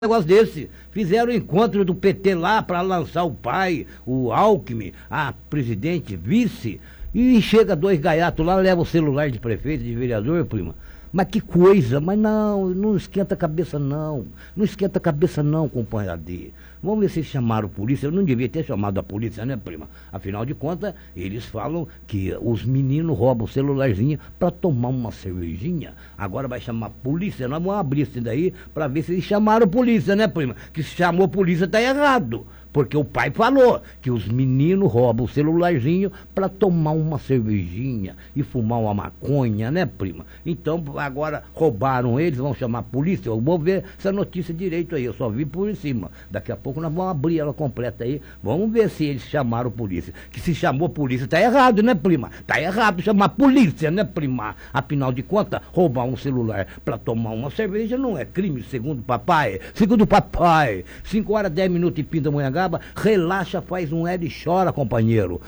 negócio desse. Fizeram o encontro do PT lá para lançar o pai, o Alckmin, a presidente, vice, e chega dois gaiatos lá, leva o celular de prefeito, de vereador, prima. Mas que coisa, mas não esquenta a cabeça não. Não esquenta a cabeça não, companheiro. Vamos ver se eles chamaram a polícia. Eu não devia ter chamado a polícia, né, prima? Afinal de contas, eles falam que os meninos roubam o celularzinho para tomar uma cervejinha. Agora vai chamar a polícia. Nós vamos abrir isso daí para ver se eles chamaram a polícia, né, prima? Que se chamou a polícia tá errado. Porque o pai falou que os meninos roubam o celularzinho para tomar uma cervejinha e fumar uma maconha, né, prima? Então, agora roubaram eles, vão chamar a polícia. Eu vou ver essa notícia direito aí, eu só vi por cima. Daqui a pouco nós vamos abrir ela completa aí. Vamos ver se eles chamaram a polícia. Que se chamou a polícia tá errado, né, prima? Tá errado chamar a polícia, né, prima? Afinal de contas, roubar um celular para tomar uma cerveja não é crime, segundo o papai. Segundo o papai. 5h10 e pinta Monhangaba. Relaxa, faz um L e chora, companheiro.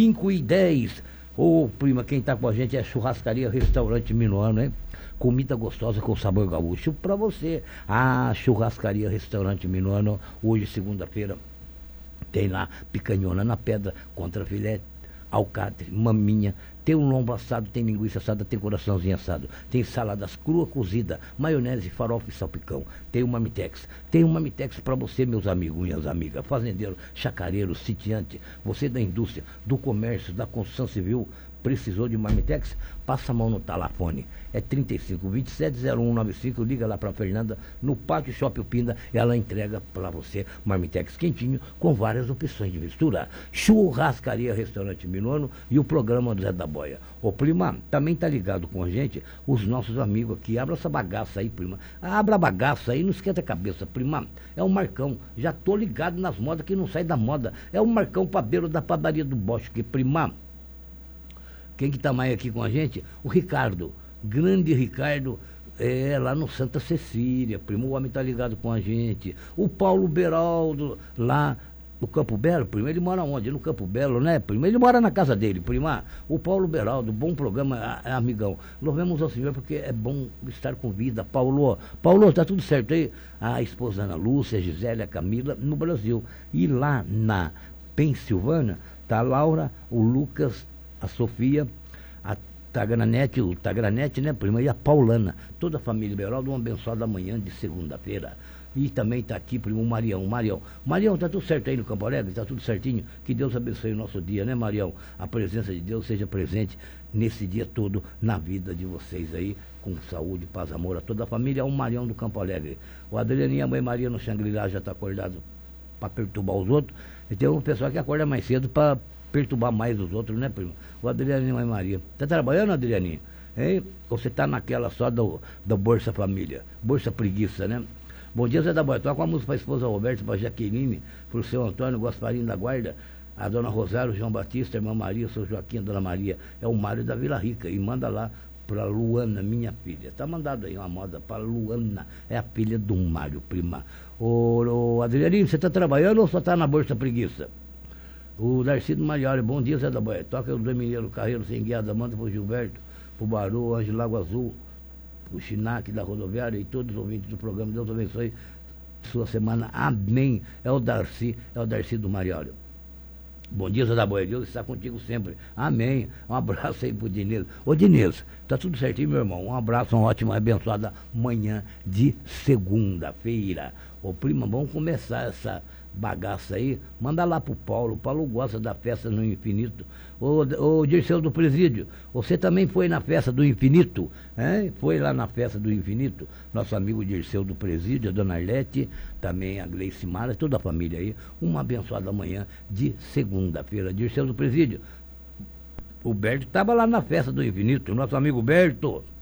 5h10. Ô, prima, quem tá com a gente é Churrascaria Restaurante Minuano, hein? Comida gostosa com sabor gaúcho pra você. Churrascaria Restaurante Minuano, hoje, segunda-feira, tem lá picanhona na pedra, contrafilé, alcatre, maminha, tem um lombo assado, tem linguiça assada, tem coraçãozinho assado, tem saladas crua cozida, maionese, farofa e salpicão, tem uma Marmitex. Tem uma Marmitex para você, meus amigos, minhas amigas, fazendeiro, chacareiro, sitiante, você da indústria, do comércio, da construção civil, precisou de Marmitex? Passa a mão no telefone. É 3527-0195. Liga lá para Fernanda, no Pátio Shopping Pinda, e ela entrega para você Marmitex quentinho, com várias opções de mistura. Churrascaria Restaurante Minuano e o programa do Zé da Boia. Ô, prima, também tá ligado com a gente os nossos amigos aqui. Abra essa bagaça aí, prima. Abra a bagaça aí, não esquenta a cabeça, prima. É o Marcão. Já tô ligado nas modas que não sai da moda. É o Marcão Padeiro da Padaria do Bosque, prima. Quem que tá mais aqui com a gente? O Ricardo, grande Ricardo, lá no Santa Cecília, primo, o homem tá ligado com a gente. O Paulo Beraldo, lá no Campo Belo, primo, ele mora onde? No Campo Belo, né, primo? Ele mora na casa dele, prima. O Paulo Beraldo, bom programa, amigão. Louvemos ao Senhor porque é bom estar com vida. Paulo, tá tudo certo aí? A esposa Ana Lúcia, a Gisele, a Camila, no Brasil. E lá na Pensilvânia, tá a Laura, o Lucas, a Sofia, a Tagranete, o Tagranete, né, prima, e a Paulana, toda a família Beraldo, uma abençoada manhã de segunda-feira. E também está aqui, primo, o Marião. Marião, tá tudo certo aí no Campo Alegre? Tá tudo certinho? Que Deus abençoe o nosso dia, né, Marião? A presença de Deus seja presente nesse dia todo na vida de vocês aí, com saúde, paz, amor a toda a família. É o Marião do Campo Alegre. O Adrianinho, a mãe Maria no Xangri-Lá já está acordado para perturbar os outros. E tem um pessoal que acorda mais cedo para perturbar mais os outros, né, primo? O Adrianinho e a mãe Maria. Tá trabalhando, Adrianinho? Hein? Ou você tá naquela só do Bolsa Família? Bolsa Preguiça, né? Bom dia, Zé da Boia. Toca uma música para a esposa Roberto, para a Jaqueline, para o seu Antônio, Gasparinho da Guarda, a dona Rosário, João Batista, a irmã Maria, o seu Joaquim, a dona Maria. É o Mário da Vila Rica. E manda lá para Luana, minha filha. Tá mandado aí uma moda para Luana. É a filha do Mário, prima. Ô Adrianinho, você tá trabalhando ou só tá na Bolsa Preguiça? O Darcido Marioli, bom dia, Zé da Boia. Toca o Mineiro Carreiro, sem guiada, manda pro Gilberto, pro Baru, Anjo Lago Azul, o Chinac da rodoviária e todos os ouvintes do programa. Deus abençoe sua semana. Amém. É o Darcy do Marioli. Bom dia, Zé da Boia. Deus está contigo sempre. Amém. Um abraço aí pro Dinês. Ô, Dinês, tá tudo certinho, meu irmão? Um abraço, uma ótima, abençoada manhã de segunda-feira. Ô, prima, vamos começar essa bagaça aí, manda lá pro Paulo. O Paulo gosta da festa no infinito. Ô Dirceu do Presídio, você também foi na festa do infinito, hein? Foi lá na festa do infinito, nosso amigo Dirceu do Presídio, a dona Arlete, também a Gleice Mara, toda a família aí, uma abençoada manhã de segunda-feira. Dirceu do Presídio, o Berto estava lá na festa do infinito, nosso amigo Berto.